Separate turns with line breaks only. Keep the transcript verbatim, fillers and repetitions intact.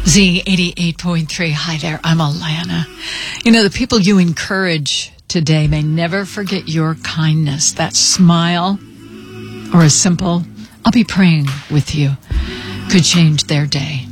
Z eighty-eight point three. Hi there, I'm Alana. You know, the people you encourage today may never forget your kindness. That smile or a simple, I'll be praying with you, could change their day.